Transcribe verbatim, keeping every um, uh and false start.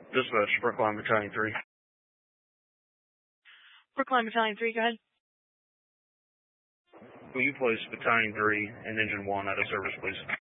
Dispatch, Brookline Battalion three. Brookline Battalion three, go ahead. Will you place Battalion three and Engine one out of service, please?